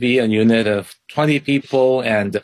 be a unit of 20 people and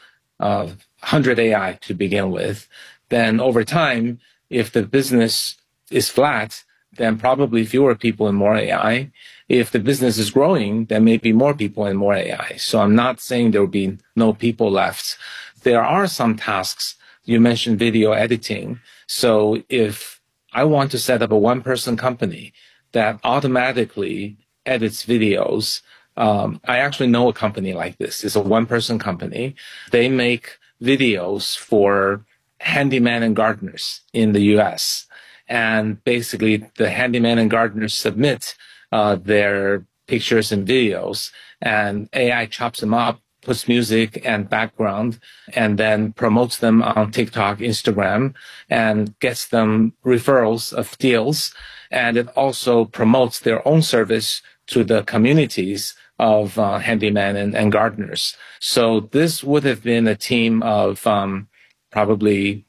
100 AI to begin with. Then over time, if the business is flat, then probably fewer people and more AI. If the business is growing, then maybe more people and more AI. So I'm not saying there will be no people left. There are some tasks. You mentioned video editing. So if I want to set up a one-person company that automatically edits videos, I actually know a company like this. It's a one-person company. They make videos for handyman and gardeners in the US. And basically, the handyman and gardeners submit their pictures and videos, and AI chops them up, puts music and background, and then promotes them on TikTok, Instagram, and gets them referrals of deals. And it also promotes their own service to the communities of handyman and gardeners. So this would have been a team of probably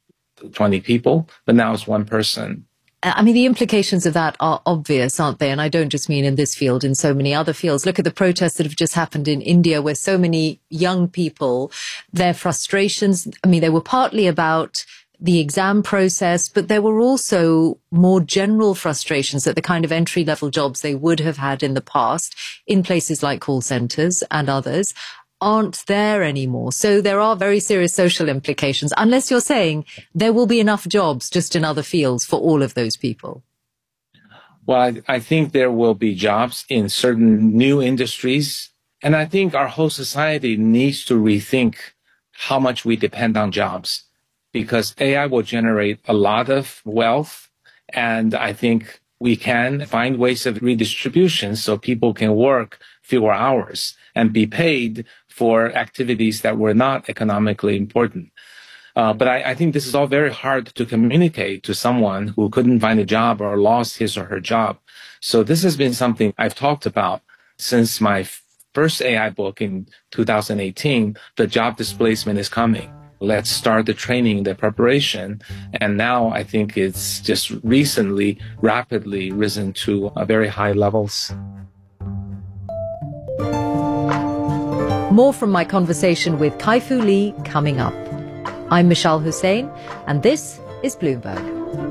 20 people, but now it's one person. I mean, the implications of that are obvious, aren't they? And I don't just mean in this field, in so many other fields. Look at the protests that have just happened in India, where so many young people, their frustrations, I mean, they were partly about the exam process, but there were also more general frustrations at the kind of entry-level jobs they would have had in the past in places like call centers and others aren't there anymore. So there are very serious social implications, unless you're saying there will be enough jobs just in other fields for all of those people. Well, I think there will be jobs in certain new industries. And I think our whole society needs to rethink how much we depend on jobs, because AI will generate a lot of wealth. And I think we can find ways of redistribution so people can work fewer hours and be paid for activities that were not economically important. But I think this is all very hard to communicate to someone who couldn't find a job or lost his or her job. So this has been something I've talked about since my first AI book in 2018. The job displacement is coming. Let's start the training, the preparation. And now I think it's just recently rapidly risen to very high levels. More from my conversation with Kai-Fu Lee coming up. I'm Michelle Hussein, and this is Bloomberg.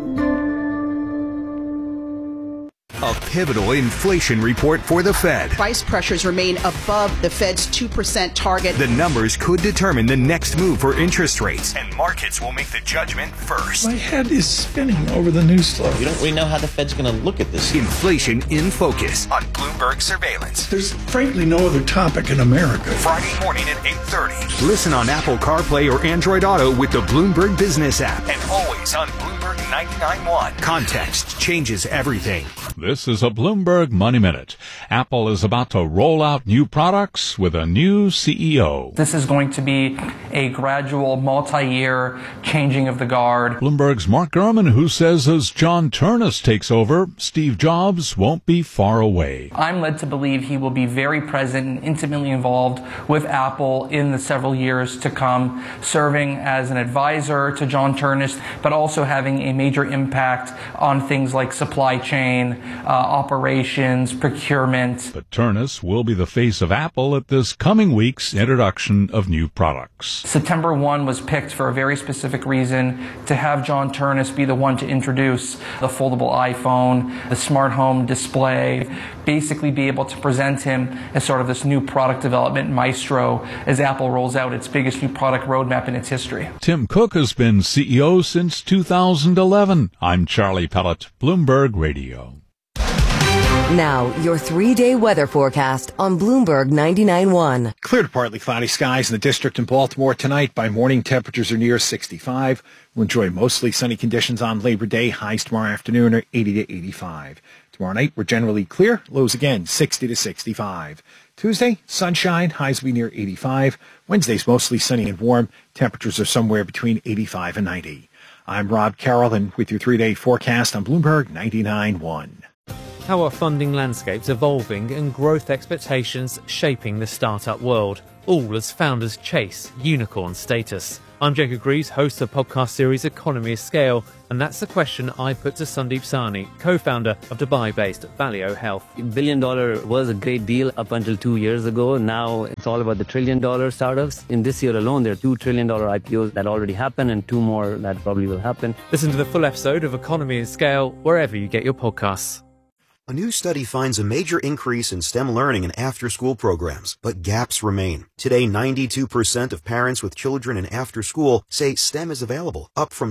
A pivotal inflation report for the Fed. Price pressures remain above the Fed's 2% target. The numbers could determine the next move for interest rates, and markets will make the judgment first. My head is spinning over the news flow. We don't really know how the Fed's going to look at this. Inflation in Focus on Bloomberg Surveillance. There's frankly no other topic in America. Friday morning at 8:30. Listen on Apple CarPlay or Android Auto with the Bloomberg Business app, and always on Bloomberg 99.1. Context changes everything. This is a Bloomberg Money Minute. Apple is about to roll out new products with a new CEO. This is going to be a gradual, multi-year changing of the guard. Bloomberg's Mark Gurman, who says as John Ternus takes over, Steve Jobs won't be far away. I'm led to believe he will be very present and intimately involved with Apple in the several years to come, serving as an advisor to John Ternus, but also having a major impact on things like supply chain, operations, procurement. But Ternus will be the face of Apple at this coming week's introduction of new products. September 1 was picked for a very specific reason, to have John Ternus be the one to introduce the foldable iPhone, the smart home display, basically be able to present him as sort of this new product development maestro as Apple rolls out its biggest new product roadmap in its history. Tim Cook has been CEO since 2011. I'm Charlie Pellet, Bloomberg Radio. Now, your 3-day weather forecast on Bloomberg 99.1. Clear to partly cloudy skies in the district in Baltimore tonight. By morning, temperatures are near 65. We'll enjoy mostly sunny conditions on Labor Day. Highs tomorrow afternoon are 80 to 85. Tomorrow night, we're generally clear. Lows again, 60 to 65. Tuesday, sunshine. Highs will be near 85. Wednesday's mostly sunny and warm. Temperatures are somewhere between 85 and 90. I'm Rob Carroll, and with your 3-day forecast on Bloomberg 99.1. How are funding landscapes evolving and growth expectations shaping the startup world, all as founders chase unicorn status? I'm Jacob Greaves, host of the podcast series Economy of Scale, and that's the question I put to Sandeep Sahni, co-founder of Dubai-based Valeo Health. $1 billion was a great deal up until 2 years ago. Now it's all about the $1 trillion startups. In this year alone, there are $2 trillion IPOs that already happened and 2 more that probably will happen. Listen to the full episode of Economy of Scale wherever you get your podcasts. A new study finds a major increase in STEM learning in after-school programs, but gaps remain. Today, 92% of parents with children in after-school say STEM is available, up from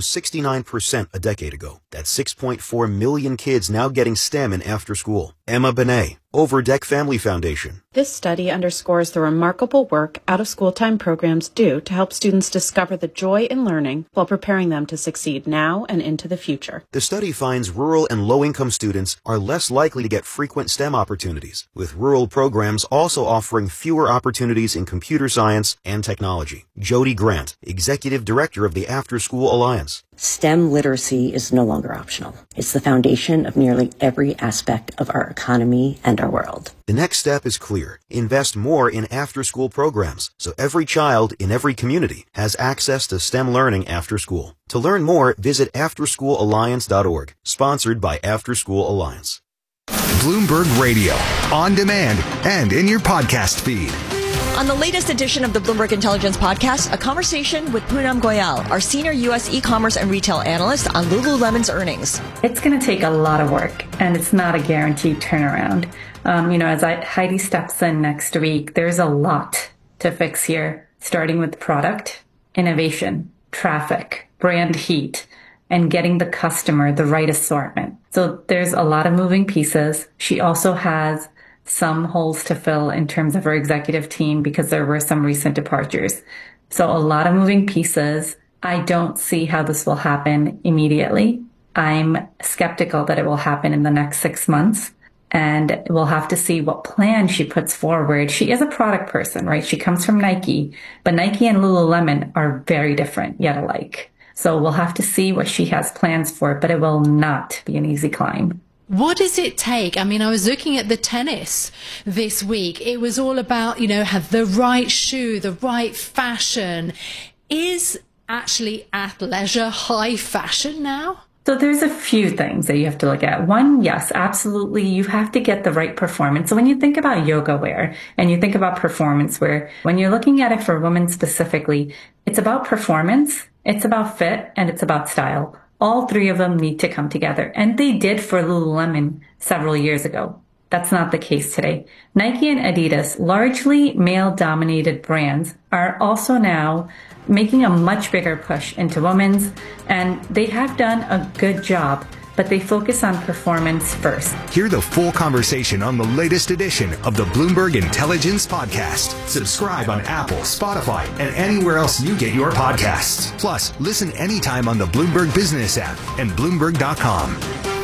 69% a decade ago. That's 6.4 million kids now getting STEM in after-school. Emma Benet, Overdeck Family Foundation. This study underscores the remarkable work out-of-school time programs do to help students discover the joy in learning while preparing them to succeed now and into the future. The study finds rural and low-income students are less likely to get frequent STEM opportunities, with rural programs also offering fewer opportunities in computer science and technology. Jody Grant, Executive Director of the After School Alliance. STEM literacy is no longer optional. It's the foundation of nearly every aspect of our economy and our world. The next step is clear. Invest more in after-school programs so every child in every community has access to STEM learning after school. To learn more, visit afterschoolalliance.org, sponsored by After School Alliance. Bloomberg Radio, on demand and in your podcast feed. On the latest edition of the Bloomberg Intelligence Podcast, a conversation with Poonam Goyal, our senior U.S. e-commerce and retail analyst on Lululemon's earnings. It's going to take a lot of work, and it's not a guaranteed turnaround. As Heidi steps in next week, there's a lot to fix here, starting with product, innovation, traffic, brand heat, and getting the customer the right assortment. So there's a lot of moving pieces. She also has some holes to fill in terms of her executive team because there were some recent departures. So a lot of moving pieces. I don't see how this will happen immediately. I'm skeptical that it will happen in the next 6 months, and we'll have to see what plan she puts forward. She is a product person, right? She comes from Nike, but Nike and Lululemon are very different yet alike. So we'll have to see what she has plans for, but it will not be an easy climb. What does it take? I mean, I was looking at the tennis this week. It was all about, have the right shoe, the right fashion. Is actually athleisure high fashion now? So there's a few things that you have to look at. One, yes, absolutely. You have to get the right performance. So when you think about yoga wear and you think about performance wear, when you're looking at it for women specifically, it's about performance, it's about fit, and it's about style. All three of them need to come together. And they did for Lululemon several years ago. That's not the case today. Nike and Adidas, largely male-dominated brands, are also now making a much bigger push into women's, and they have done a good job, but they focus on performance first. Hear the full conversation on the latest edition of the Bloomberg Intelligence Podcast. Subscribe on Apple, Spotify, and anywhere else you get your podcasts. Plus, listen anytime on the Bloomberg Business app and Bloomberg.com.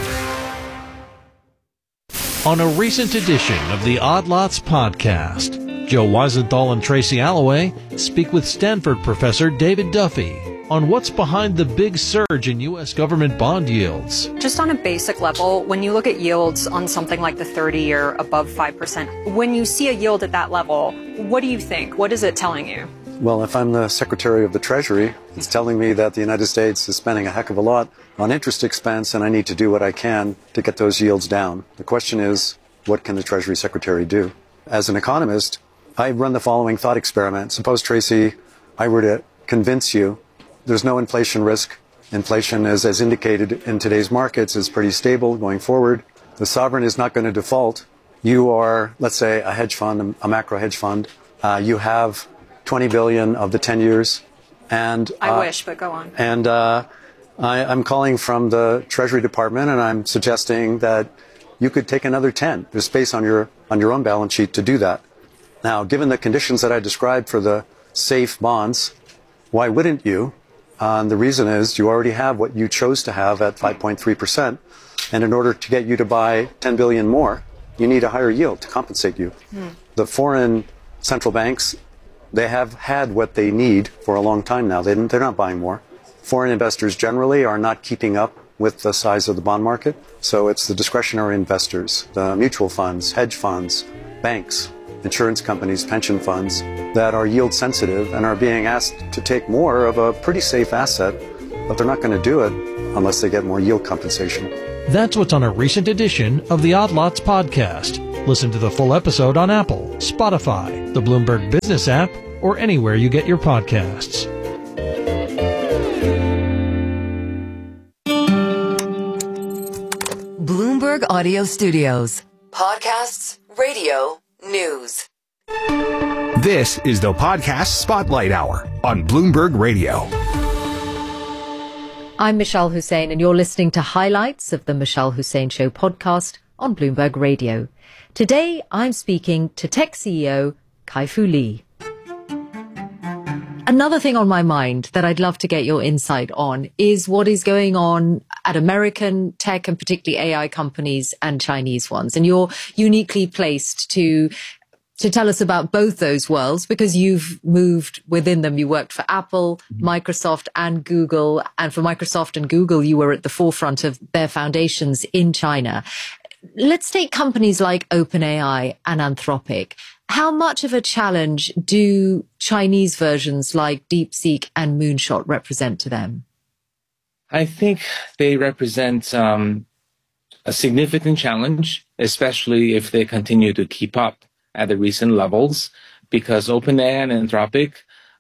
On a recent edition of the Odd Lots Podcast, Joe Weisenthal and Tracy Alloway speak with Stanford professor David Duffy on what's behind the big surge in U.S. government bond yields. Just on a basic level, when you look at yields on something like the 30-year above 5%, when you see a yield at that level, what do you think? What is it telling you? Well, if I'm the Secretary of the Treasury, it's telling me that the United States is spending a heck of a lot on interest expense, and I need to do what I can to get those yields down. The question is, what can the Treasury Secretary do? As an economist, I run the following thought experiment. Suppose, Tracy, I were to convince you there's no inflation risk. Inflation, as indicated in today's markets, is pretty stable going forward. The sovereign is not going to default. You are, let's say, a hedge fund, a macro hedge fund. You have 20 billion of the 10 years. And I wish, but go on. And I'm calling from the Treasury Department, and I'm suggesting that you could take another 10. There's space on your own balance sheet to do that. Now, given the conditions that I described for the safe bonds, why wouldn't you? The reason is you already have what you chose to have at 5.3%. And in order to get you to buy 10 billion more, you need a higher yield to compensate you. The foreign central banks, they have had what they need for a long time now. They're not buying more. Foreign investors generally are not keeping up with the size of the bond market. So it's the discretionary investors, the mutual funds, hedge funds, banks. insurance companies, pension funds that are yield sensitive and are being asked to take more of a pretty safe asset, but they're not going to do it unless they get more yield compensation. That's what's on a recent edition of the Odd Lots podcast. Listen to the full episode on Apple, Spotify, the Bloomberg Business app, or anywhere you get your podcasts. Bloomberg Audio Studios. Podcasts, radio, news. This is the Podcast Spotlight Hour on Bloomberg Radio. I'm Michelle Hussein, and you're listening to highlights of the Michelle Hussein Show podcast on Bloomberg Radio. Today, I'm speaking to tech CEO Kai-Fu Lee. Another thing on my mind that I'd love to get your insight on is what is going on at American tech and particularly AI companies and Chinese ones. And you're uniquely placed to tell us about both those worlds because you've moved within them. You worked for Apple, Microsoft and Google. And for Microsoft and Google, you were at the forefront of their foundations in China. Let's take companies like OpenAI and Anthropic. How much of a challenge do Chinese versions like DeepSeek and Moonshot represent to them? I think they represent a significant challenge, especially if they continue to keep up at the recent levels, because OpenAI and Anthropic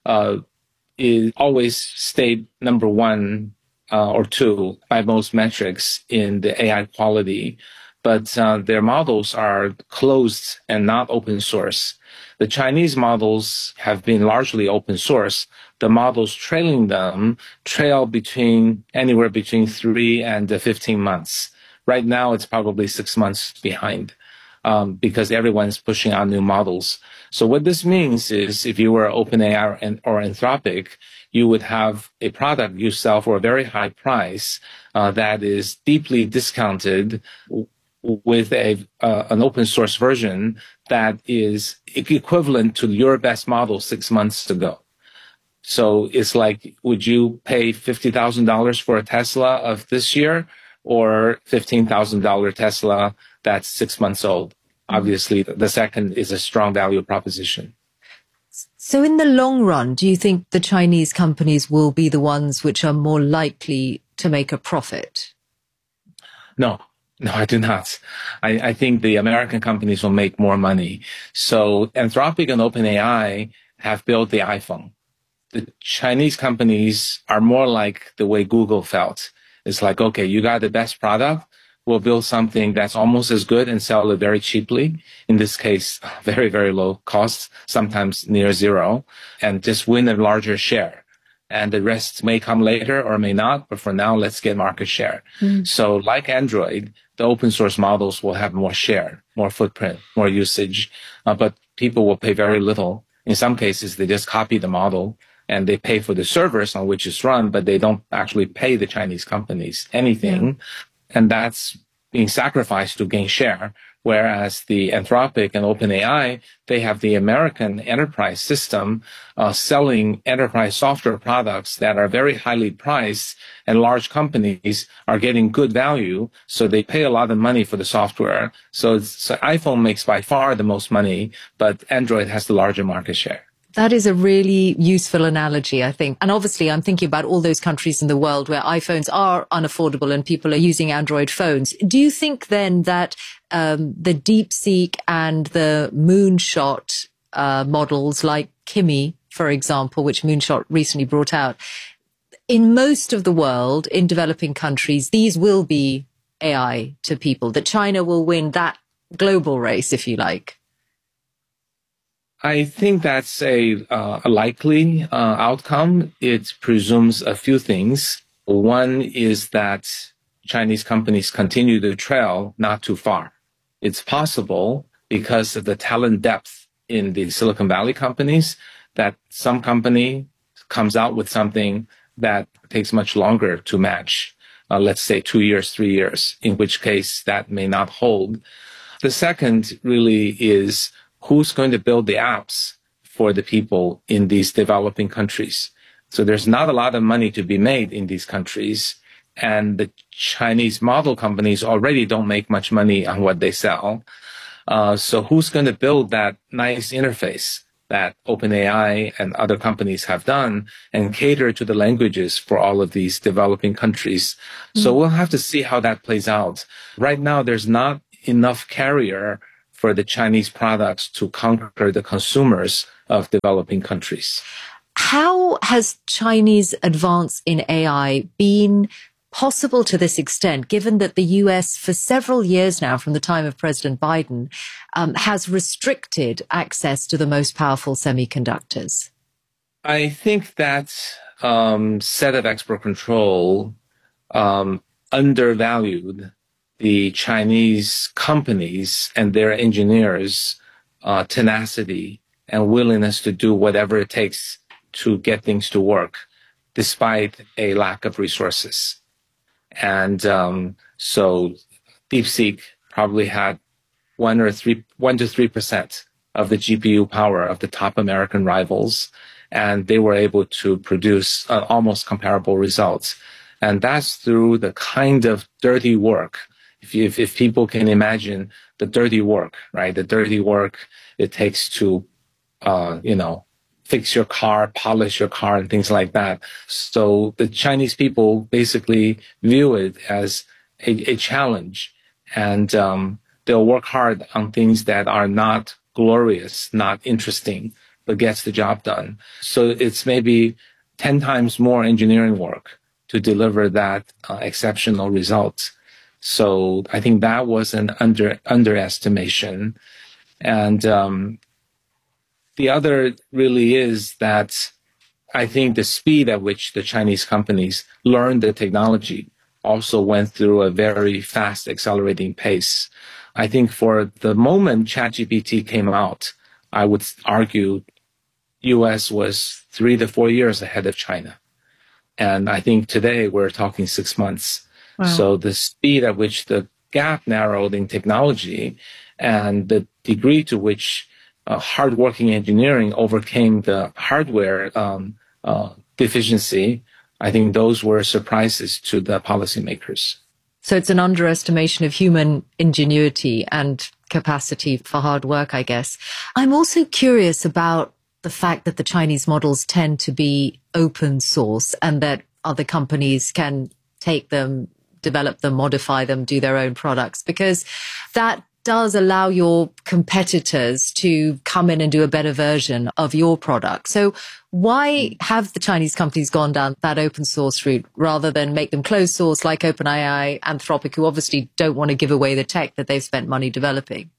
is always stayed number one or two by most metrics in the AI quality. But their models are closed and not open source. The Chinese models have been largely open source. The models trailing them trail anywhere between 3 and 15 months. Right now, it's probably 6 months behind because everyone's pushing out new models. So what this means is if you were OpenAI or Anthropic, you would have a product you sell for a very high price that is deeply discounted with an open source version that is equivalent to your best model 6 months ago. So it's like, would you pay $50,000 for a Tesla of this year or $15,000 Tesla that's 6 months old? Obviously, the second is a strong value proposition. So in the long run, do you think the Chinese companies will be the ones which are more likely to make a profit? No, I do not. I think the American companies will make more money. So Anthropic and OpenAI have built the iPhone. The Chinese companies are more like the way Google felt. It's like, okay, you got the best product. We'll build something that's almost as good and sell it very cheaply. In this case, very, very low cost, sometimes near zero, and just win a larger share. And the rest may come later or may not, but for now, let's get market share. So like Android, the open source models will have more share, more footprint, more usage, but people will pay very little. In some cases, they just copy the model and they pay for the servers on which it's run, but they don't actually pay the Chinese companies anything. Yeah. And that's being sacrificed to gain share. Whereas the Anthropic and OpenAI, they have the American enterprise system selling enterprise software products that are very highly priced, and large companies are getting good value, so they pay a lot of money for the software. So iPhone makes by far the most money, but Android has the larger market share. That is a really useful analogy, I think. And obviously, I'm thinking about all those countries in the world where iPhones are unaffordable and people are using Android phones. Do you think then that the DeepSeek and the Moonshot models like Kimi, for example, which Moonshot recently brought out, in most of the world, in developing countries, these will be AI to people, that China will win that global race, if you like? I think that's a likely outcome. It presumes a few things. One is that Chinese companies continue to trail not too far. It's possible because of the talent depth in the Silicon Valley companies that some company comes out with something that takes much longer to match, let's say 2 years, 3 years, in which case that may not hold. The second really is who's going to build the apps for the people in these developing countries. So there's not a lot of money to be made in these countries. And the Chinese model companies already don't make much money on what they sell. So who's going to build that nice interface that OpenAI and other companies have done and cater to the languages for all of these developing countries? So we'll have to see how that plays out. Right now, there's not enough carrier for the Chinese products to conquer the consumers of developing countries. How has Chinese advance in AI been possible to this extent, given that the US for several years now, from the time of President Biden, has restricted access to the most powerful semiconductors? I think that set of export control undervalued the Chinese companies and their engineers' tenacity and willingness to do whatever it takes to get things to work, despite a lack of resources. And so DeepSeek probably had 1 to 3% of the GPU power of the top American rivals, and they were able to produce almost comparable results. And that's through the kind of dirty work. If people can imagine the dirty work, right? The dirty work it takes to, fix your car, polish your car, and things like that. So the Chinese people basically view it as a challenge, and they'll work hard on things that are not glorious, not interesting, but gets the job done. So it's maybe 10 times more engineering work to deliver that exceptional result. So I think that was an underestimation. And the other really is that I think the speed at which the Chinese companies learned the technology also went through a very fast accelerating pace. I think for the moment ChatGPT came out, I would argue US was 3 to 4 years ahead of China. And I think today we're talking 6 months. Wow. So the speed at which the gap narrowed in technology and the degree to which hardworking engineering overcame the hardware deficiency, I think those were surprises to the policymakers. So it's an underestimation of human ingenuity and capacity for hard work, I guess. I'm also curious about the fact that the Chinese models tend to be open source and that other companies can take them, develop them, modify them, do their own products, because that does allow your competitors to come in and do a better version of your product. So why have the Chinese companies gone down that open source route rather than make them closed source like OpenAI, Anthropic, who obviously don't want to give away the tech that they've spent money developing?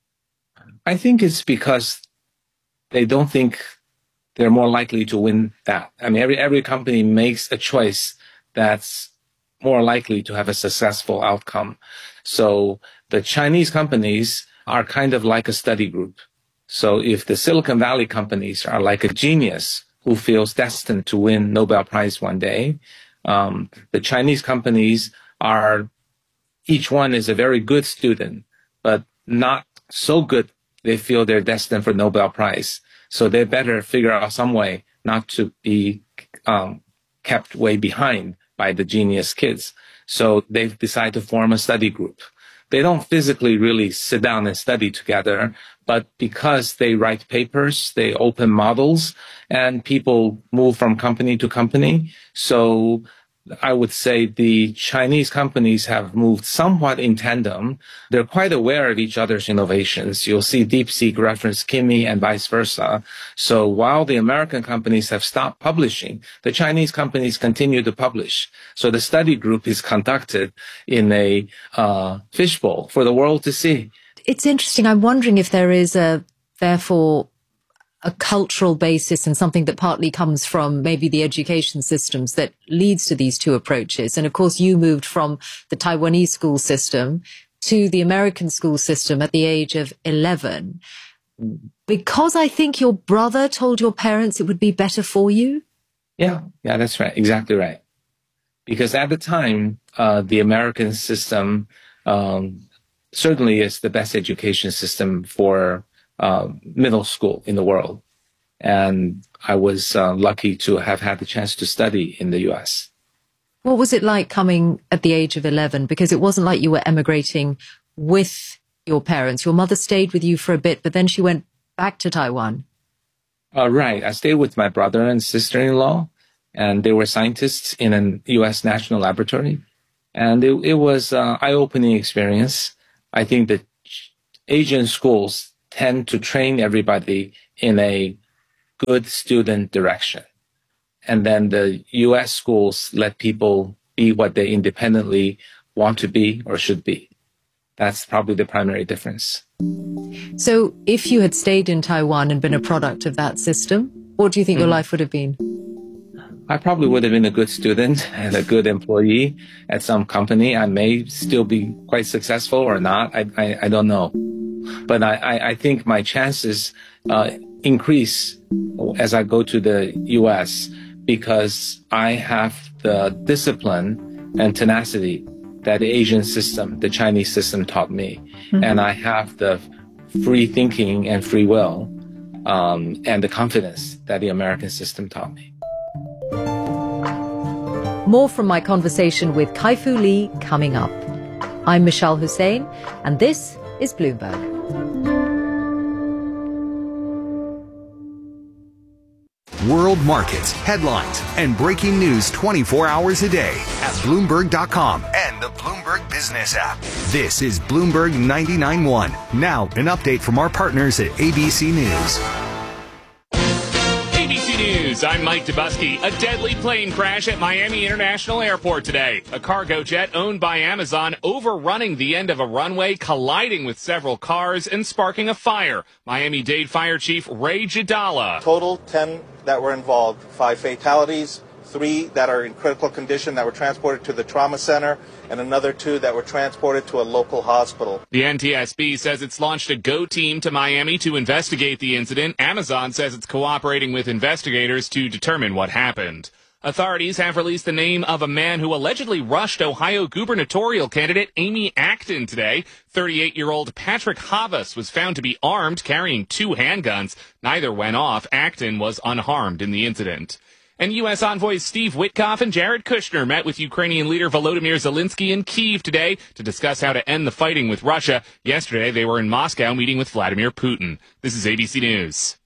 I think it's because they don't think they're more likely to win that. I mean, every company makes a choice that's more likely to have a successful outcome. So the Chinese companies are kind of like a study group. So if the Silicon Valley companies are like a genius who feels destined to win Nobel Prize one day, the Chinese companies are, each one is a very good student, but not so good they feel they're destined for Nobel Prize. So they better figure out some way not to be kept way behind by the genius kids. So they've decided to form a study group. They don't physically really sit down and study together, but because they write papers, they open models, and people move from company to company. So I would say the Chinese companies have moved somewhat in tandem. They're quite aware of each other's innovations. You'll see DeepSeek reference Kimi and vice versa. So while the American companies have stopped publishing, the Chinese companies continue to publish. So the study group is conducted in a fishbowl for the world to see. It's interesting. I'm wondering if there is therefore a cultural basis and something that partly comes from maybe the education systems that leads to these two approaches. And of course, you moved from the Taiwanese school system to the American school system at the age of 11, because I think your brother told your parents it would be better for you. Yeah, that's right. Exactly right. Because at the time, the American system certainly is the best education system for middle school in the world. And I was lucky to have had the chance to study in the US. What was it like coming at the age of 11? Because it wasn't like you were emigrating with your parents? Your mother stayed with you for a bit, but then she went back to Taiwan. Right. I stayed with my brother and sister-in-law, and they were scientists in a U.S. national laboratory. And it was an eye-opening experience. I think that Asian schools tend to train everybody in a good student direction. And then the U.S. schools let people be what they independently want to be or should be. That's probably the primary difference. So if you had stayed in Taiwan and been a product of that system, what do you think your life would have been? I probably would have been a good student and a good employee at some company. I may still be quite successful or not. I don't know. But I think my chances increase as I go to the U.S. because I have the discipline and tenacity that the Asian system, the Chinese system taught me. Mm-hmm. And I have the free thinking and free will and the confidence that the American system taught me. More from my conversation with Kai-Fu Lee coming up. I'm Michelle Hussein, and this is Bloomberg. World markets, headlines, and breaking news 24 hours a day at Bloomberg.com and the Bloomberg Business app. This is Bloomberg 99.1. Now, an update from our partners at ABC News. ABC News, I'm Mike Dubusky. A deadly plane crash at Miami International Airport today. A cargo jet owned by Amazon overrunning the end of a runway, colliding with several cars and sparking a fire. Miami-Dade Fire Chief Ray Jadala. Total 10 that were involved, 5 fatalities, 3 that are in critical condition that were transported to the trauma center, and another 2 that were transported to a local hospital. The NTSB says it's launched a GO team to Miami to investigate the incident. Amazon says it's cooperating with investigators to determine what happened. Authorities have released the name of a man who allegedly rushed Ohio gubernatorial candidate Amy Acton today. 38-year-old Patrick Havas was found to be armed, carrying 2 handguns. Neither went off. Acton was unharmed in the incident. And U.S. envoys Steve Witkoff and Jared Kushner met with Ukrainian leader Volodymyr Zelensky in Kyiv today to discuss how to end the fighting with Russia. Yesterday, they were in Moscow meeting with Vladimir Putin. This is ABC News.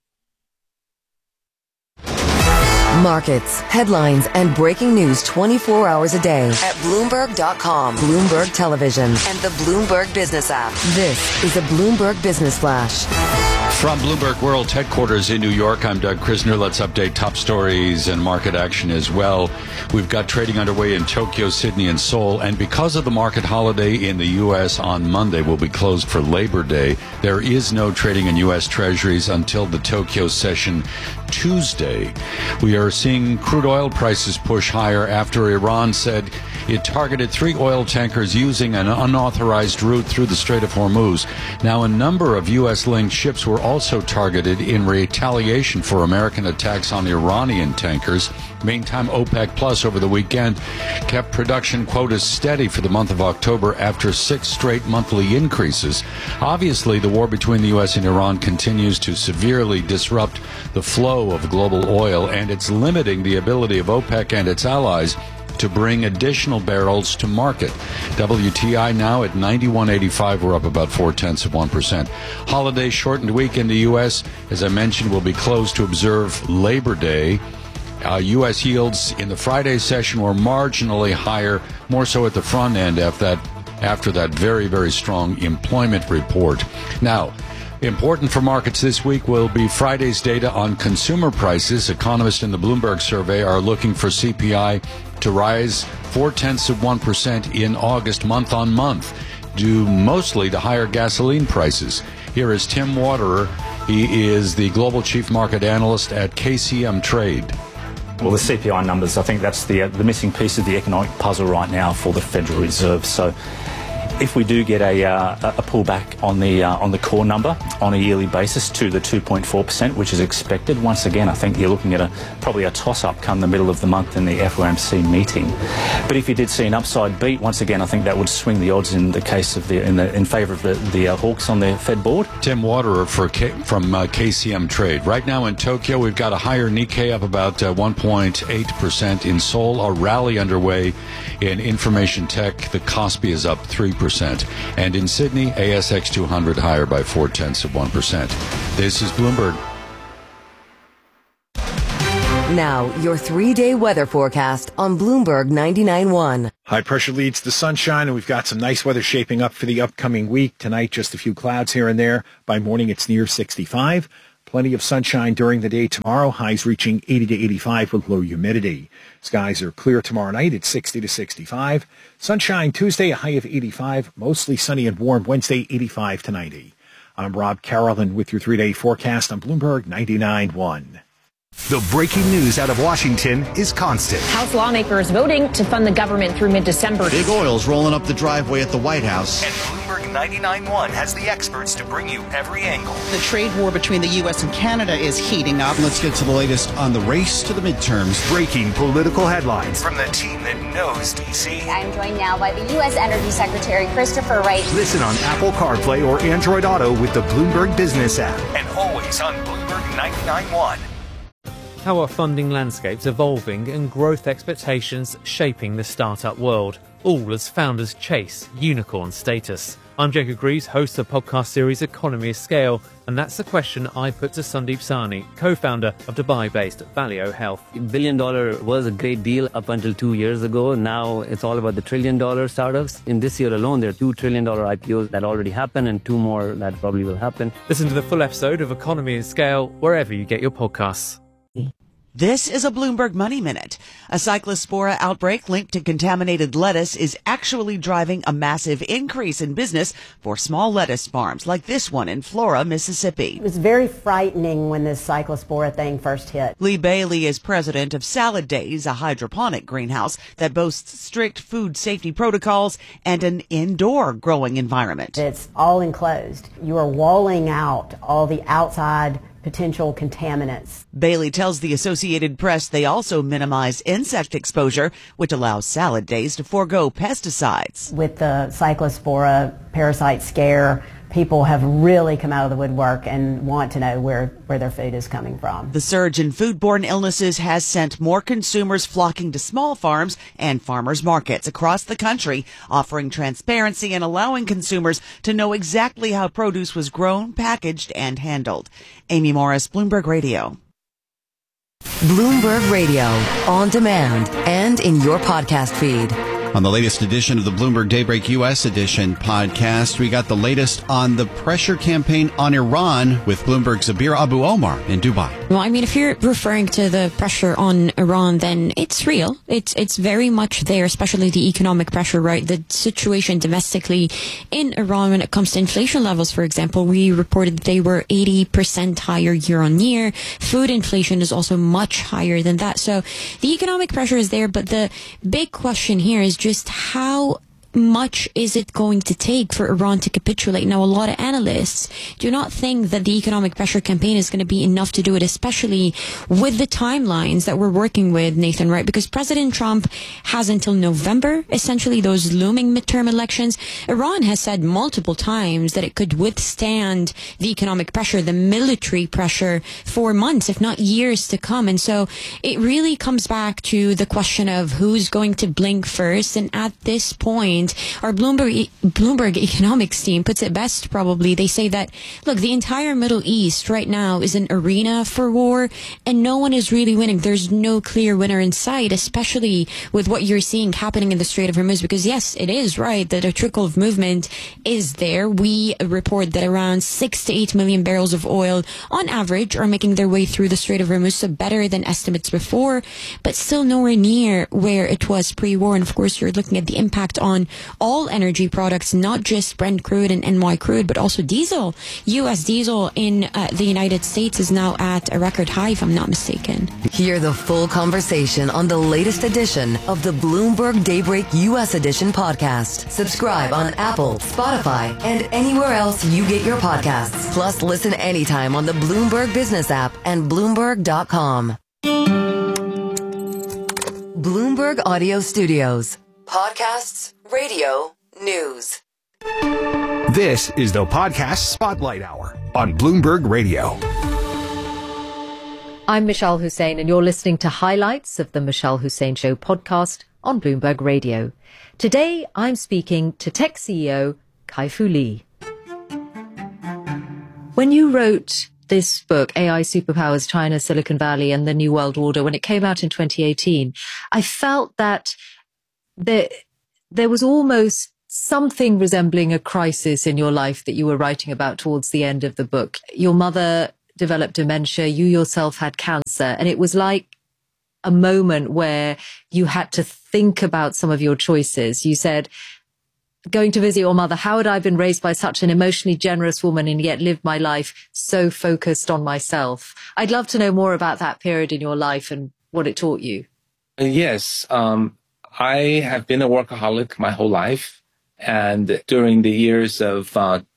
Markets, headlines, and breaking news 24 hours a day at Bloomberg.com, Bloomberg Television, and the Bloomberg Business app. This is a Bloomberg Business Flash. From Bloomberg World Headquarters in New York, I'm Doug Krisner. Let's update top stories and market action as well. We've got trading underway in Tokyo, Sydney, and Seoul. And because of the market holiday in the U.S. on Monday, will be closed for Labor Day. There is no trading in U.S. Treasuries until the Tokyo session Tuesday. We are seeing crude oil prices push higher after Iran said it targeted 3 oil tankers using an unauthorized route through the Strait of Hormuz. Now, a number of U.S.-linked ships were also targeted in retaliation for American attacks on Iranian tankers. Meantime, OPEC Plus over the weekend kept production quotas steady for the month of October after 6 straight monthly increases. Obviously, the war between the U.S. and Iran continues to severely disrupt the flow of global oil, and it's limiting the ability of OPEC and its allies to bring additional barrels to market. WTI now at 91.85. We're up about 0.4%. Holiday shortened week in the U.S., as I mentioned, will be closed to observe Labor Day. U.S. yields in the Friday session were marginally higher, more so at the front end after that very, very strong employment report. Now, important for markets this week will be Friday's data on consumer prices. Economists in the Bloomberg survey are looking for CPI to rise 0.4% in August, month on month, due mostly to higher gasoline prices. Here is Tim Waterer. He is the global chief market analyst at KCM Trade. Well, the CPI numbers, I think that's the missing piece of the economic puzzle right now for the Federal Reserve. So if we do get a pullback on the core number on a yearly basis to the 2.4%, which is expected, once again, I think you're looking at probably a toss-up come the middle of the month in the FOMC meeting. But if you did see an upside beat, once again, I think that would swing the odds in the case of in favour of the hawks on the Fed board. Tim Waterer from KCM Trade. Right now in Tokyo, we've got a higher Nikkei up about 1.8%. In Seoul, a rally underway in information tech. The Kospi is up 3%. 1%. And in Sydney, ASX 200 higher by 0.4%. This is Bloomberg. Now, your 3-day weather forecast on Bloomberg 99.1. High pressure leads to sunshine, and we've got some nice weather shaping up for the upcoming week. Tonight, just a few clouds here and there. By morning, it's near 65. Plenty of sunshine during the day tomorrow, highs reaching 80 to 85 with low humidity. Skies are clear tomorrow night at 60 to 65. Sunshine Tuesday, a high of 85. Mostly sunny and warm Wednesday, 85 to 90. I'm Rob Carolyn with your 3-day forecast on Bloomberg 99.1. The breaking news out of Washington is constant. House lawmakers voting to fund the government through mid-December. Big oil's rolling up the driveway at the White House. And Bloomberg 99.1 has the experts to bring you every angle. The trade war between the U.S. and Canada is heating up. Let's get to the latest on the race to the midterms. Breaking political headlines from the team that knows D.C. I'm joined now by the U.S. Energy Secretary Christopher Wray. Listen on Apple CarPlay or Android Auto with the Bloomberg Business app. And always on Bloomberg 99.1. How are funding landscapes evolving and growth expectations shaping the startup world, all as founders chase unicorn status? I'm Jacob Greaves, host of the podcast series Economy of Scale, and that's the question I put to Sandeep Sahni, co-founder of Dubai-based Valeo Health. $1 billion was a great deal up until 2 years ago. Now it's all about the $1 trillion startups. In this year alone, there are $2 trillion IPOs that already happened and 2 more that probably will happen. Listen to the full episode of Economy of Scale wherever you get your podcasts. This is a Bloomberg Money Minute. A cyclospora outbreak linked to contaminated lettuce is actually driving a massive increase in business for small lettuce farms like this one in Flora, Mississippi. It was very frightening when this cyclospora thing first hit. Lee Bailey is president of Salad Days, a hydroponic greenhouse that boasts strict food safety protocols and an indoor growing environment. It's all enclosed. You are walling out all the outside potential contaminants. Bailey tells the Associated Press they also minimize insect exposure, which allows Salad Days to forego pesticides. With the cyclospora parasite scare, people have really come out of the woodwork and want to know where their food is coming from. The surge in foodborne illnesses has sent more consumers flocking to small farms and farmers markets across the country, offering transparency and allowing consumers to know exactly how produce was grown, packaged, and handled. Amy Morris, Bloomberg Radio. Bloomberg Radio, on demand and in your podcast feed. On the latest edition of the Bloomberg Daybreak U.S. Edition podcast, we got the latest on the pressure campaign on Iran with Bloomberg's Zabir Abu Omar in Dubai. Well, I mean, if you're referring to the pressure on Iran, then it's real. It's very much there, especially the economic pressure, right? The situation domestically in Iran when it comes to inflation levels, for example, we reported they were 80% higher year on year. Food inflation is also much higher than that. So the economic pressure is there, but the big question here is just how much is it going to take for Iran to capitulate? Now, a lot of analysts do not think that the economic pressure campaign is going to be enough to do it, especially with the timelines that we're working with, Nathan, right? Because President Trump has until November, essentially those looming midterm elections. Iran has said multiple times that it could withstand the economic pressure, the military pressure for months, if not years to come. And so it really comes back to the question of who's going to blink first. And at this point, our Bloomberg economics team puts it best, probably. They say that, look, the entire Middle East right now is an arena for war, and no one is really winning. There's no clear winner in sight, especially with what you're seeing happening in the Strait of Hormuz, because, yes, it is right that a trickle of movement is there. We report that around 6 to 8 million barrels of oil, on average, are making their way through the Strait of Hormuz, so better than estimates before, but still nowhere near where it was pre-war. And, of course, you're looking at the impact on all energy products, not just Brent crude and NY crude, but also diesel. U.S. diesel in the United States is now at a record high, if I'm not mistaken. Hear the full conversation on the latest edition of the Bloomberg Daybreak U.S. Edition podcast. Subscribe on Apple, Spotify, and anywhere else you get your podcasts. Plus, listen anytime on the Bloomberg Business app and Bloomberg.com. Bloomberg Audio Studios. Podcasts, radio, news. This is the Podcast Spotlight Hour on Bloomberg Radio. I'm Michelle Hussein, and you're listening to highlights of the Michelle Hussein Show podcast on Bloomberg Radio. Today, I'm speaking to tech CEO Kai-Fu Lee. When you wrote this book, AI Superpowers, China, Silicon Valley and the New World Order, when it came out in 2018, I felt that there was almost something resembling a crisis in your life that you were writing about towards the end of the book. Your mother developed dementia, you yourself had cancer, and it was like a moment where you had to think about some of your choices. You said, going to visit your mother, how had I been raised by such an emotionally generous woman and yet lived my life so focused on myself? I'd love to know more about that period in your life and what it taught you. Yes, I have been a workaholic my whole life. And during the years of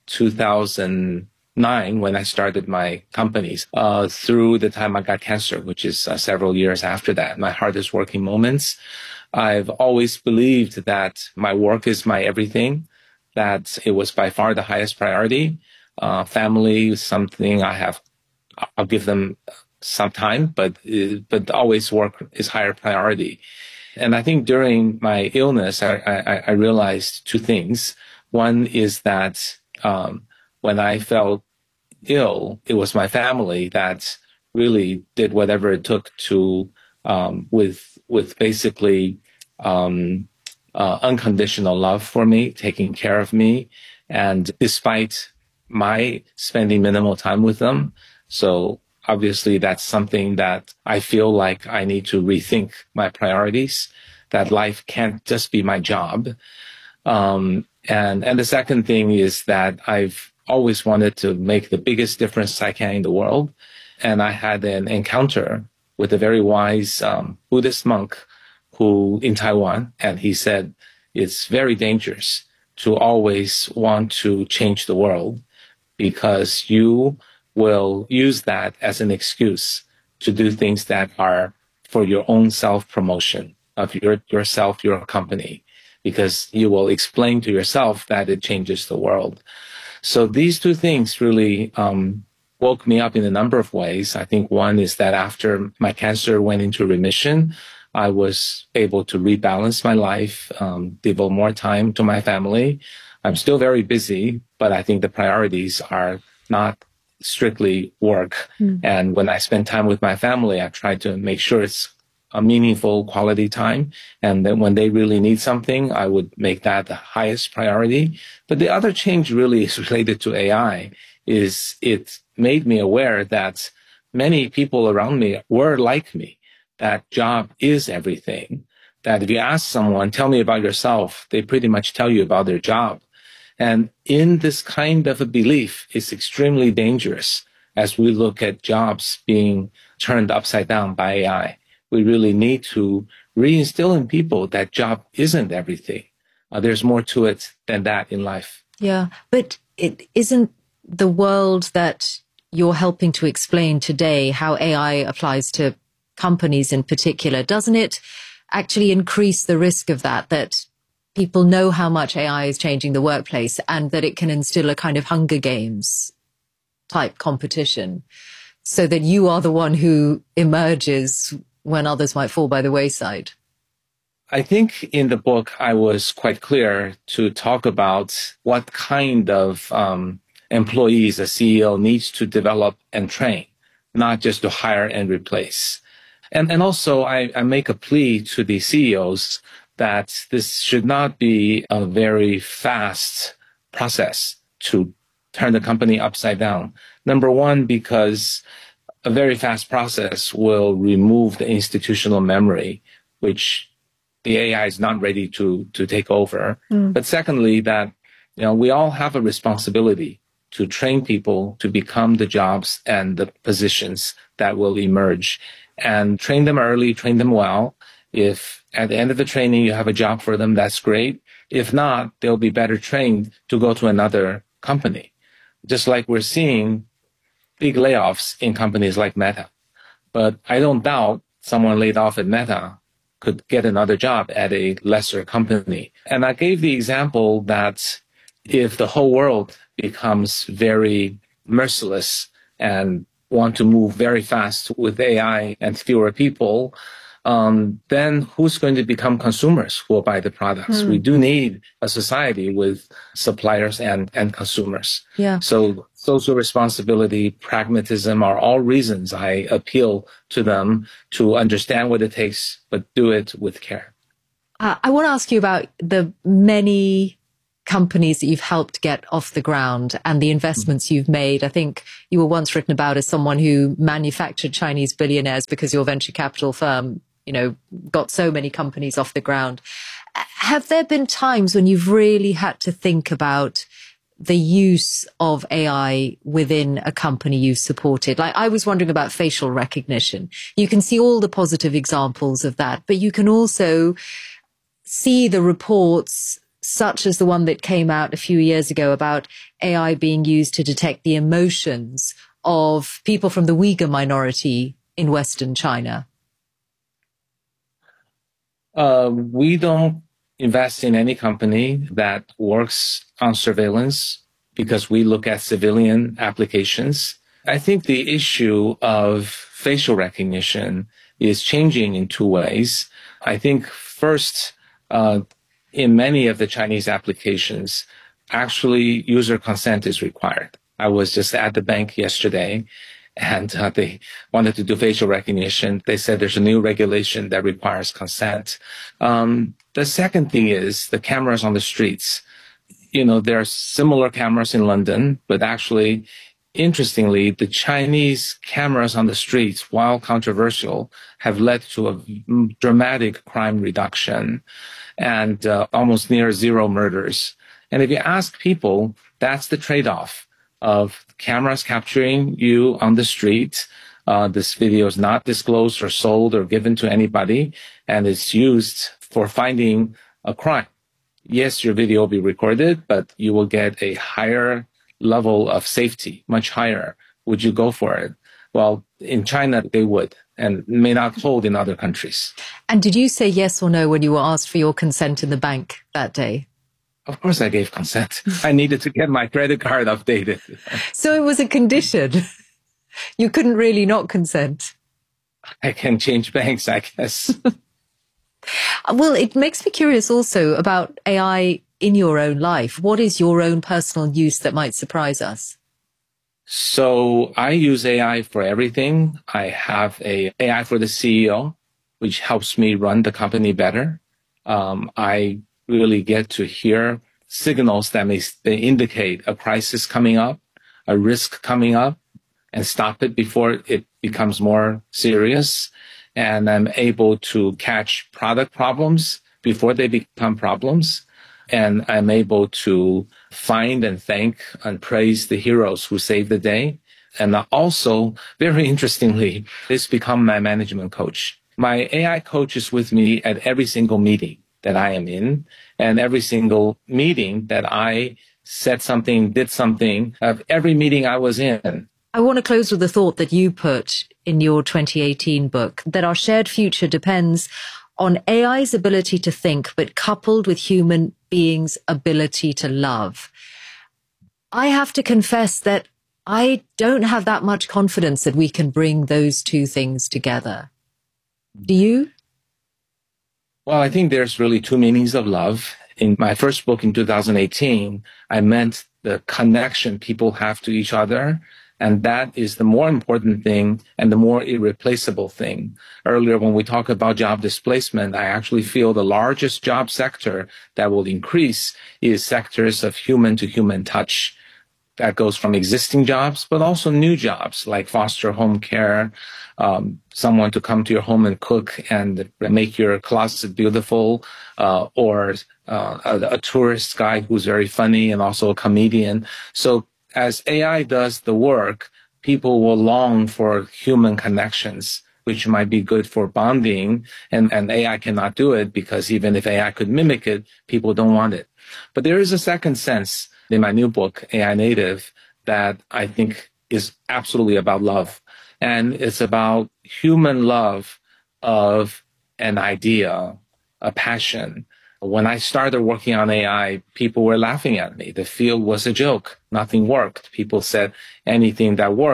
2009, when I started my companies, through the time I got cancer, which is several years after that, my hardest working moments, I've always believed that my work is my everything, that it was by far the highest priority. Family is something I'll give them some time, but always work is higher priority. And I think during my illness, I realized two things. One is that when I felt ill, it was my family that really did whatever it took to, with basically unconditional love for me, taking care of me, and despite my spending minimal time with them. So obviously, that's something that I feel like I need to rethink my priorities, that life can't just be my job. And the second thing is that I've always wanted to make the biggest difference I can in the world. And I had an encounter with a very wise Buddhist monk in Taiwan, and he said, it's very dangerous to always want to change the world because you will use that as an excuse to do things that are for your own self-promotion of yourself, your company, because you will explain to yourself that it changes the world. So these two things really woke me up in a number of ways. I think one is that after my cancer went into remission, I was able to rebalance my life, devote more time to my family. I'm still very busy, but I think the priorities are not strictly work. And when I spend time with my family, I try to make sure it's a meaningful quality time. And then when they really need something, I would make that the highest priority. But the other change really is related to AI, is it made me aware that many people around me were like me, that job is everything, that if you ask someone, tell me about yourself, they pretty much tell you about their job. And in this kind of a belief, it's extremely dangerous as we look at jobs being turned upside down by AI. We really need to reinstill in people that job isn't everything. There's more to it than that in life. Yeah, but it isn't the world that you're helping to explain today, how AI applies to companies in particular. Doesn't it actually increase the risk of that people know how much AI is changing the workplace and that it can instill a kind of Hunger Games type competition so that you are the one who emerges when others might fall by the wayside? I think in the book, I was quite clear to talk about what kind of employees a CEO needs to develop and train, not just to hire and replace. And also, I make a plea to the CEOs that this should not be a very fast process to turn the company upside down. Number one, because a very fast process will remove the institutional memory, which the AI is not ready to take over. But secondly, that we all have a responsibility to train people to become the jobs and the positions that will emerge, and train them early, train them well. If at the end of the training you have a job for them, that's great. If not, they'll be better trained to go to another company. Just like we're seeing big layoffs in companies like Meta. But I don't doubt someone laid off at Meta could get another job at a lesser company. And I gave the example that if the whole world becomes very merciless and want to move very fast with AI and fewer people, then who's going to become consumers who will buy the products? We do need a society with suppliers and consumers. Yeah. So social responsibility, pragmatism are all reasons I appeal to them to understand what it takes, but do it with care. I want to ask you about the many companies that you've helped get off the ground and the investments you've made. I think you were once written about as someone who manufactured Chinese billionaires because your venture capital firm, got so many companies off the ground. Have there been times when you've really had to think about the use of AI within a company you've supported? Like, I was wondering about facial recognition. You can see all the positive examples of that, but you can also see the reports such as the one that came out a few years ago about AI being used to detect the emotions of people from the Uyghur minority in Western China. We don't invest in any company that works on surveillance because we look at civilian applications. I think the issue of facial recognition is changing in two ways. I think first, in many of the Chinese applications, actually user consent is required. I was just at the bank yesterday and they wanted to do facial recognition. They said there's a new regulation that requires consent. The second thing is the cameras on the streets. There are similar cameras in London, but actually, interestingly, the Chinese cameras on the streets, while controversial, have led to a dramatic crime reduction and almost near zero murders. And if you ask people, that's the trade-off of cameras capturing you on the street. This video is not disclosed or sold or given to anybody, and it's used for finding a crime. Yes, your video will be recorded, but you will get a higher level of safety, much higher. Would you go for it? Well, in China, they would, and may not hold in other countries. And did you say yes or no when you were asked for your consent in the bank that day? Of course I gave consent. I needed to get my credit card updated. So it was a condition. You couldn't really not consent. I can change banks, I guess. Well, it makes me curious also about AI in your own life. What is your own personal use that might surprise us? So I use AI for everything. I have a AI for the CEO, which helps me run the company better. I really get to hear signals that may indicate a crisis coming up, a risk coming up, and stop it before it becomes more serious. And I'm able to catch product problems before they become problems. And I'm able to find and thank and praise the heroes who saved the day. And also, very interestingly, it's become my management coach. My AI coach is with me at every single meeting that I am in, and every single meeting that I said something, did something, of every meeting I was in. I want to close with a thought that you put in your 2018 book, that our shared future depends on AI's ability to think, but coupled with human beings' ability to love. I have to confess that I don't have that much confidence that we can bring those two things together. Do you? Well, I think there's really two meanings of love. In my first book in 2018, I meant the connection people have to each other. And that is the more important thing and the more irreplaceable thing. Earlier, when we talk about job displacement, I actually feel the largest job sector that will increase is sectors of human to human touch. That goes from existing jobs, but also new jobs like foster home care, someone to come to your home and cook and make your closet beautiful, or a tourist guy who's very funny and also a comedian. So as AI does the work, people will long for human connections, which might be good for bonding. And AI cannot do it because even if AI could mimic it, people don't want it. But there is a second sense in my new book, AI Native, that I think is absolutely about love. And it's about human love of an idea, a passion. When I started working on AI, people were laughing at me. The field was a joke. Nothing worked. People said anything that worked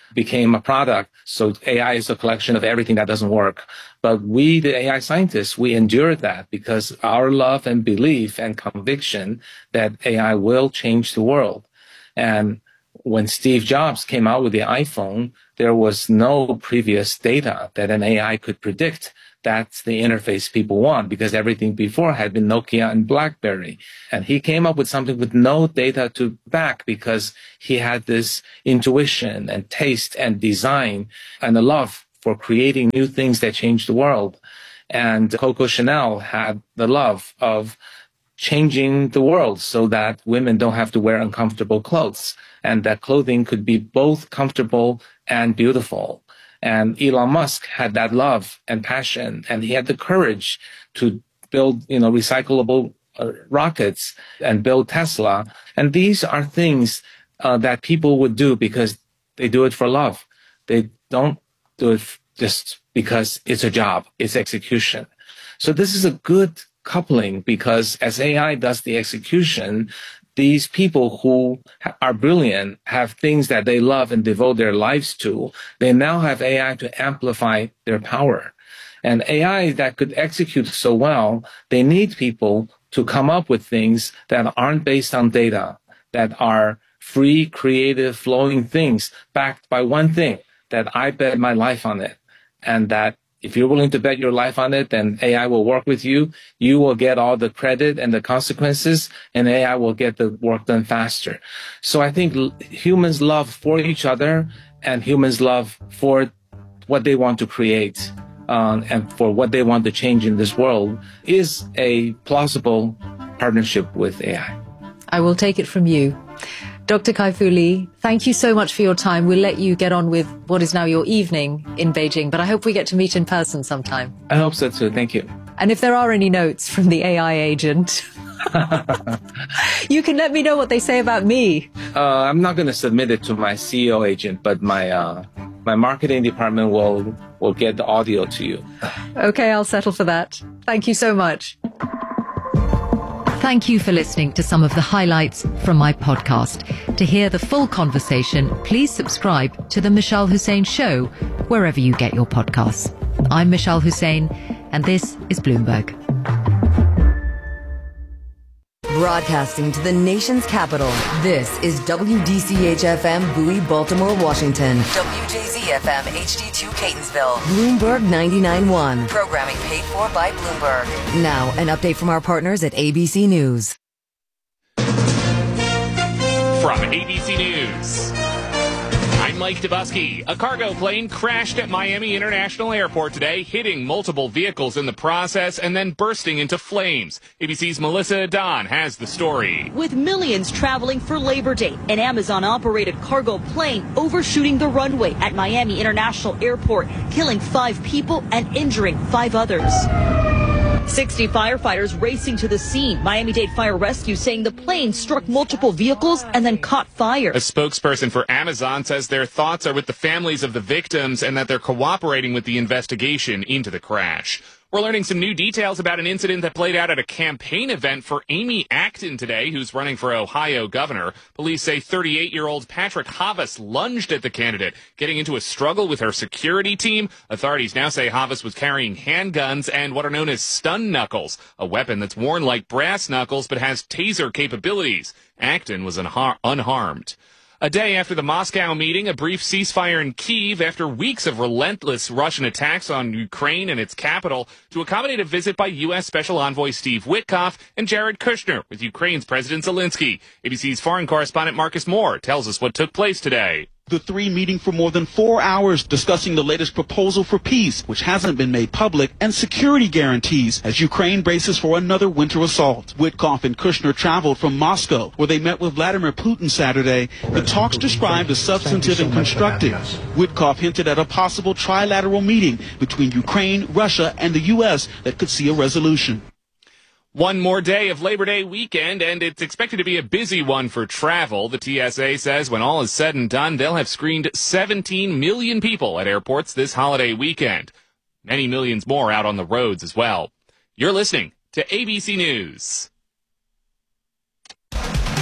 became a product. So AI is a collection of everything that doesn't work. But we, the AI scientists, we endured that because our love and belief and conviction that AI will change the world. And when Steve Jobs came out with the iPhone, there was no previous data that an AI could predict. That's the interface people want, because everything before had been Nokia and BlackBerry. And he came up with something with no data to back because he had this intuition and taste and design and a love for creating new things that change the world. And Coco Chanel had the love of changing the world so that women don't have to wear uncomfortable clothes, and that clothing could be both comfortable and beautiful. And Elon Musk had that love and passion, and he had the courage to build, recyclable rockets and build Tesla. And these are things that people would do because they do it for love. They don't do it just because it's a job, it's execution. So this is a good coupling, because as AI does the execution, these people who are brilliant have things that they love and devote their lives to. They now have AI to amplify their power. And AI that could execute so well, they need people to come up with things that aren't based on data, that are free, creative, flowing things backed by one thing, that I bet my life on it. And that if you're willing to bet your life on it, then AI will work with you. You will get all the credit and the consequences, and AI will get the work done faster. So I think humans love for each other, and humans love for what they want to create and for what they want to change in this world is a plausible partnership with AI. I will take it from you. Dr. Kai-Fu Lee, thank you so much for your time. We'll let you get on with what is now your evening in Beijing, but I hope we get to meet in person sometime. I hope so too. Thank you. And if there are any notes from the AI agent, you can let me know what they say about me. I'm not going to submit it to my CEO agent, but my marketing department will get the audio to you. Okay, I'll settle for that. Thank you so much. Thank you for listening to some of the highlights from my podcast. To hear the full conversation, please subscribe to The Michelle Hussein Show, wherever you get your podcasts. I'm Michelle Hussein, and this is Bloomberg. Broadcasting to the nation's capital, this is WDCH-FM Bowie, Baltimore, Washington. WJZ-FM HD2 Catonsville. Bloomberg 99.1. Programming paid for by Bloomberg. Now, an update from our partners at ABC News. From ABC News, I'm Mike Dubusky. A cargo plane crashed at Miami International Airport today, hitting multiple vehicles in the process and then bursting into flames. ABC's Melissa Adon has the story. With millions traveling for Labor Day, an Amazon-operated cargo plane overshooting the runway at Miami International Airport, killing 5 people and injuring 5 others. 60 firefighters racing to the scene. Miami-Dade Fire Rescue saying the plane struck multiple vehicles and then caught fire. A spokesperson for Amazon says their thoughts are with the families of the victims and that they're cooperating with the investigation into the crash. We're learning some new details about an incident that played out at a campaign event for Amy Acton today, who's running for Ohio governor. Police say 38-year-old Patrick Havas lunged at the candidate, getting into a struggle with her security team. Authorities now say Havas was carrying handguns and what are known as stun knuckles, a weapon that's worn like brass knuckles but has taser capabilities. Acton was unharmed. A day after the Moscow meeting, a brief ceasefire in Kyiv after weeks of relentless Russian attacks on Ukraine and its capital to accommodate a visit by U.S. Special Envoy Steve Witkoff and Jared Kushner with Ukraine's President Zelensky. ABC's foreign correspondent Marcus Moore tells us what took place today. The three meeting for more than 4 hours discussing the latest proposal for peace, which hasn't been made public, and security guarantees as Ukraine braces for another winter assault. Witkoff and Kushner traveled from Moscow, where they met with Vladimir Putin Saturday. The talks described as substantive and constructive. Witkoff hinted at a possible trilateral meeting between Ukraine, Russia, and the U.S. that could see a resolution. One more day of Labor Day weekend, and it's expected to be a busy one for travel. The TSA says when all is said and done, they'll have screened 17 million people at airports this holiday weekend. Many millions more out on the roads as well. You're listening to ABC News.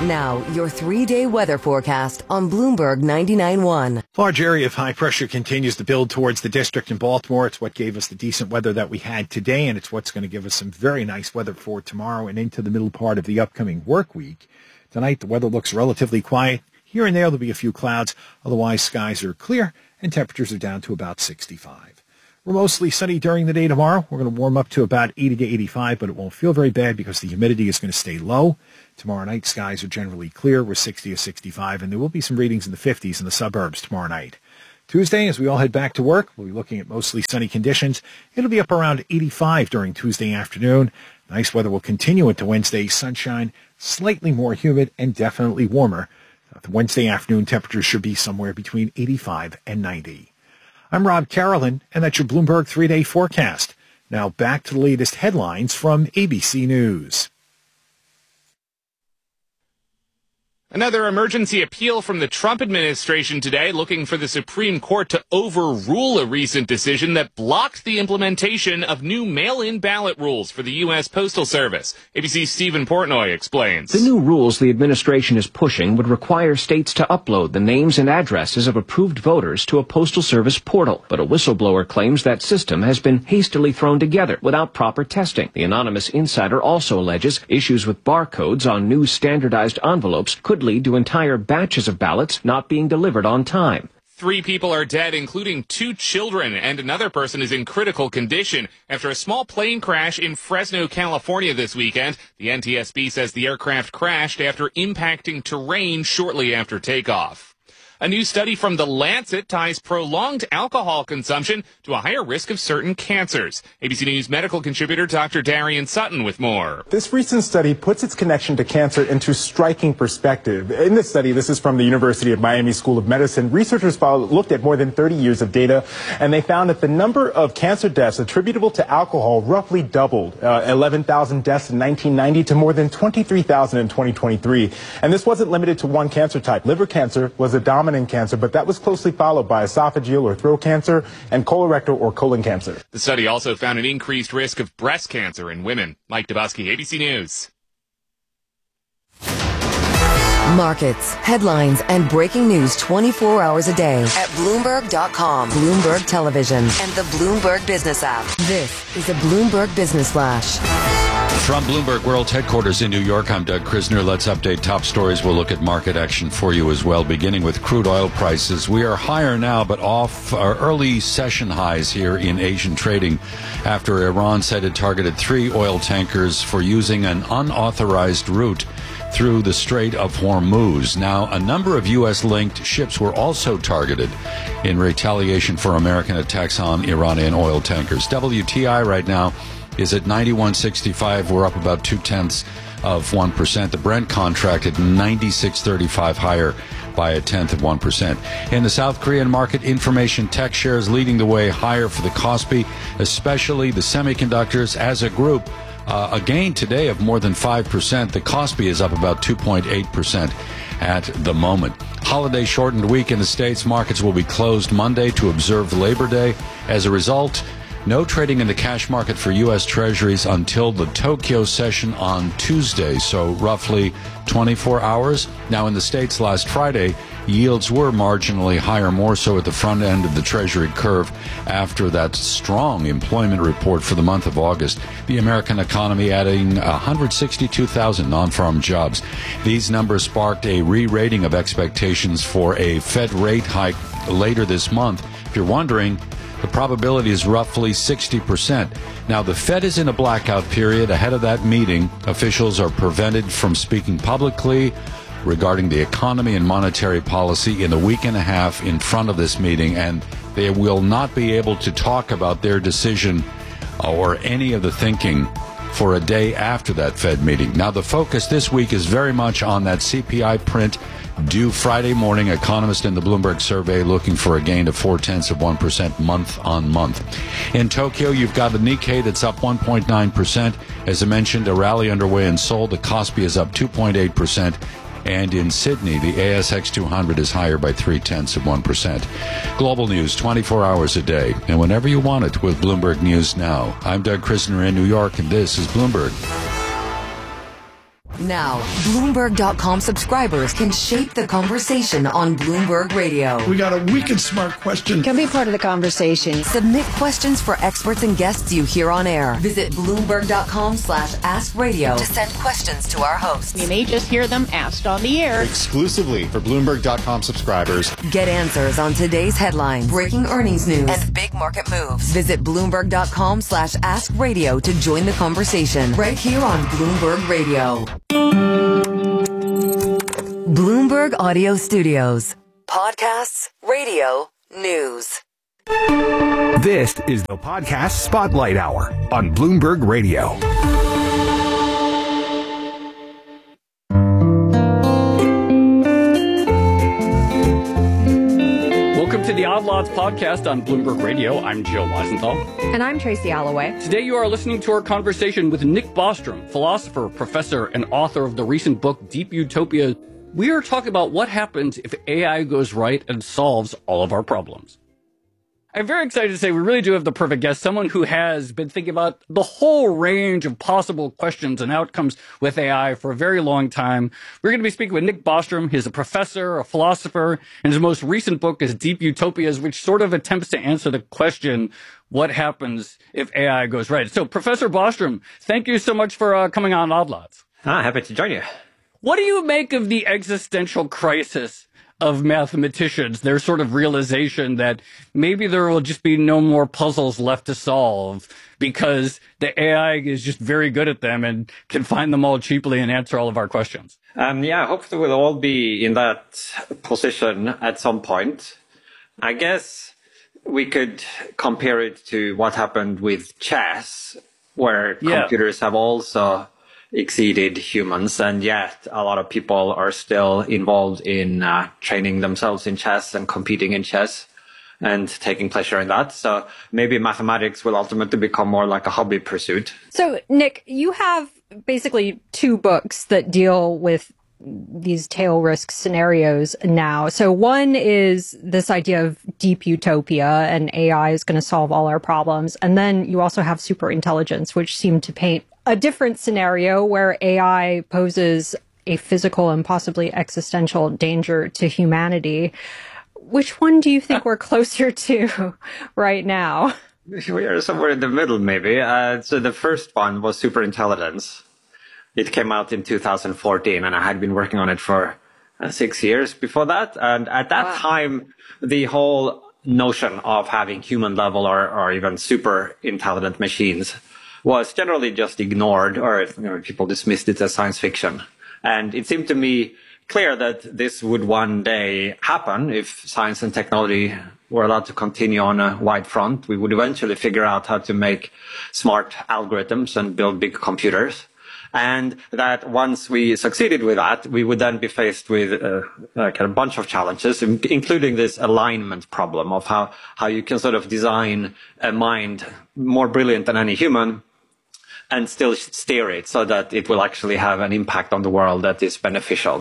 Now, your 3-day weather forecast on Bloomberg 99.1. Large area of high pressure continues to build towards the district in Baltimore. It's what gave us the decent weather that we had today, and it's what's going to give us some very nice weather for tomorrow and into the middle part of the upcoming work week. Tonight, the weather looks relatively quiet. Here and there, there'll be a few clouds. Otherwise, skies are clear, and temperatures are down to about 65. We're mostly sunny during the day tomorrow. We're going to warm up to about 80 to 85, but it won't feel very bad because the humidity is going to stay low. Tomorrow night, skies are generally clear with 60 to 65, and there will be some readings in the 50s in the suburbs tomorrow night. Tuesday, as we all head back to work, we'll be looking at mostly sunny conditions. It'll be up around 85 during Tuesday afternoon. Nice weather will continue into Wednesday. Sunshine, slightly more humid, and definitely warmer. The Wednesday afternoon temperatures should be somewhere between 85 and 90. I'm Rob Carolyn, and that's your Bloomberg 3-day forecast. Now back to the latest headlines from ABC News. Another emergency appeal from the Trump administration today, looking for the Supreme Court to overrule a recent decision that blocked the implementation of new mail-in ballot rules for the U.S. Postal Service. ABC's Stephen Portnoy explains. The new rules the administration is pushing would require states to upload the names and addresses of approved voters to a Postal Service portal. But a whistleblower claims that system has been hastily thrown together without proper testing. The anonymous insider also alleges issues with barcodes on new standardized envelopes could lead to entire batches of ballots not being delivered on time. 3 people are dead, including 2 children, and another person is in critical condition after a small plane crash in Fresno, California this weekend. The NTSB says the aircraft crashed after impacting terrain shortly after takeoff. A new study from The Lancet ties prolonged alcohol consumption to a higher risk of certain cancers. ABC News medical contributor Dr. Darian Sutton with more. This recent study puts its connection to cancer into striking perspective. In this study, this is from the University of Miami School of Medicine, researchers looked at more than 30 years of data, and they found that the number of cancer deaths attributable to alcohol roughly doubled, 11,000 deaths in 1990 to more than 23,000 in 2023. And this wasn't limited to one cancer type. Liver cancer was a dominant cancer, but that was closely followed by esophageal or throat cancer and colorectal or colon cancer. The study also found an increased risk of breast cancer in women. Mike Dubusky, ABC News. Markets, headlines, and breaking news 24 hours a day at Bloomberg.com, Bloomberg Television, and the Bloomberg Business app. This is a Bloomberg Business Flash. From Bloomberg World Headquarters in New York, I'm Doug Krisner. Let's update top stories. We'll look at market action for you as well, beginning with crude oil prices. We are higher now, but off our early session highs here in Asian trading after Iran said it targeted 3 oil tankers for using an unauthorized route through the Strait of Hormuz. Now, a number of U.S.-linked ships were also targeted in retaliation for American attacks on Iranian oil tankers. WTI right now is at 91.65. We're up about 0.2%. The Brent contract at 96.35, higher by 0.1%. In the South Korean market, information tech shares leading the way higher for the Kospi, especially the semiconductors as a group. A gain today of more than 5%. The Kospi is up about 2.8% at the moment. Holiday shortened week in the States. Markets will be closed Monday to observe Labor Day. As a result, no trading in the cash market for U.S. Treasuries until the Tokyo session on Tuesday, so roughly 24 hours. Now, in the States last Friday, yields were marginally higher, more so at the front end of the Treasury curve after that strong employment report for the month of August. The American economy adding 162,000 non-farm jobs. These numbers sparked a re-rating of expectations for a Fed rate hike later this month. If you're wondering, the probability is roughly 60%. Now, the Fed is in a blackout period. Ahead of that meeting, officials are prevented from speaking publicly regarding the economy and monetary policy in the week and a half in front of this meeting, and they will not be able to talk about their decision or any of the thinking for a day after that Fed meeting. Now, the focus this week is very much on that CPI print due Friday morning. Economists in the Bloomberg survey looking for a gain of 0.4% month on month. In Tokyo, you've got the Nikkei that's up 1.9%. As I mentioned, a rally underway in Seoul. The Kospi is up 2.8%. And in Sydney, the ASX 200 is higher by 0.3%. Global news 24 hours a day, and whenever you want it with Bloomberg News Now. I'm Doug Krisner in New York, and this is Bloomberg. Now, Bloomberg.com subscribers can shape the conversation on Bloomberg Radio. We got a wicked smart question. Can be part of the conversation. Submit questions for experts and guests you hear on air. Visit Bloomberg.com/AskRadio to send questions to our hosts. You may just hear them asked on the air. Exclusively for Bloomberg.com subscribers. Get answers on today's headlines, breaking earnings news, and big market moves. Visit Bloomberg.com/AskRadio to join the conversation right here on Bloomberg Radio. Bloomberg Audio Studios. Podcasts, radio, news. This is the Podcast Spotlight Hour on Bloomberg Radio. Welcome to the Odd Lots podcast on Bloomberg Radio. I'm Joe Weisenthal. And I'm Tracy Alloway. Today you are listening to our conversation with Nick Bostrom, philosopher, professor, and author of the recent book, Deep Utopia. We are talking about what happens if AI goes right and solves all of our problems. I'm very excited to say we really do have the perfect guest, someone who has been thinking about the whole range of possible questions and outcomes with AI for a very long time. We're going to be speaking with Nick Bostrom. He's a professor, a philosopher, and his most recent book is Deep Utopias, which sort of attempts to answer the question, what happens if AI goes right? So, Professor Bostrom, thank you so much for coming on Odd Lots. Happy to join you. What do you make of the existential crisis of mathematicians, their sort of realization that maybe there will just be no more puzzles left to solve because the AI is just very good at them and can find them all cheaply and answer all of our questions? Hopefully we'll all be in that position at some point. I guess we could compare it to what happened with chess, where computers have also exceeded humans, and yet a lot of people are still involved in training themselves in chess and competing in chess and taking pleasure in that. So maybe mathematics will ultimately become more like a hobby pursuit. So, Nick, you have basically two books that deal with these tail risk scenarios now. So one is this idea of deep utopia and AI is going to solve all our problems. And then you also have superintelligence, which seem to paint a different scenario where AI poses a physical and possibly existential danger to humanity. Which one do you think we're closer to right now? We are somewhere in the middle, maybe. So the first one was superintelligence. It came out in 2014, and I had been working on it for 6 years before that. And at that time, the whole notion of having human level or even super intelligent machines was generally just ignored, or people dismissed it as science fiction. And it seemed to me clear that this would one day happen if science and technology were allowed to continue on a wide front. We would eventually figure out how to make smart algorithms and build big computers. And that once we succeeded with that, we would then be faced with a bunch of challenges, including this alignment problem of how you can sort of design a mind more brilliant than any human and still steer it so that it will actually have an impact on the world that is beneficial.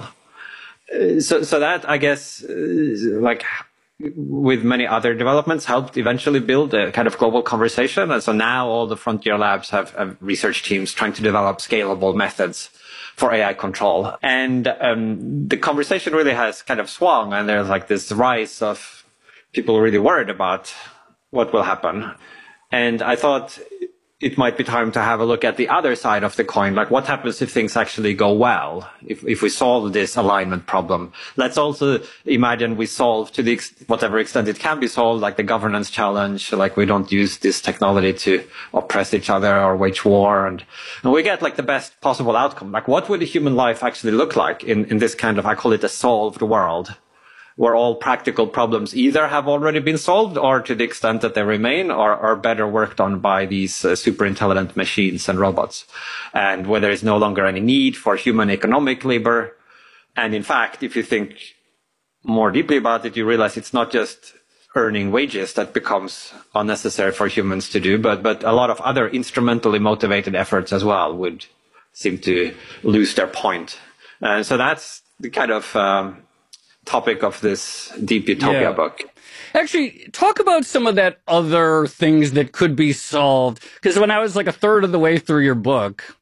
So that, I guess, like with many other developments, helped eventually build a kind of global conversation. And so now all the frontier labs have research teams trying to develop scalable methods for AI control. And the conversation really has kind of swung, and there's like this rise of people really worried about what will happen. And I thought it might be time to have a look at the other side of the coin. Like, what happens if things actually go well? If we solve this alignment problem, let's also imagine we solve to whatever extent it can be solved, like the governance challenge, like we don't use this technology to oppress each other or wage war, and we get like the best possible outcome. Like, what would a human life actually look like in this kind of, I call it a solved world, where all practical problems either have already been solved or, to the extent that they remain, are better worked on by these super intelligent machines and robots, and where there is no longer any need for human economic labor. And in fact, if you think more deeply about it, you realize it's not just earning wages that becomes unnecessary for humans to do, but a lot of other instrumentally motivated efforts as well would seem to lose their point. And so that's the kind of topic of this Deep Utopia book. Actually, talk about some of that other things that could be solved. Because when I was like a third of the way through your book,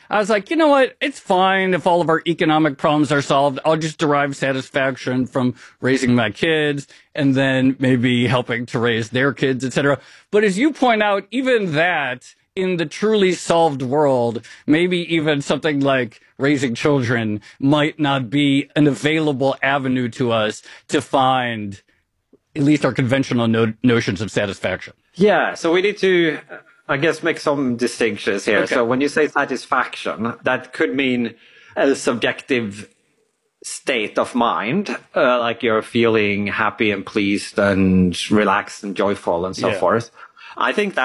I was like, you know what? It's fine if all of our economic problems are solved. I'll just derive satisfaction from raising my kids and then maybe helping to raise their kids, etc. But as you point out, even that in the truly solved world, maybe even something like raising children might not be an available avenue to us to find at least our conventional notions of satisfaction. Yeah, so we need to, I guess, make some distinctions here. Okay. So when you say satisfaction, that could mean a subjective state of mind, like you're feeling happy and pleased and relaxed and joyful and so forth. I think that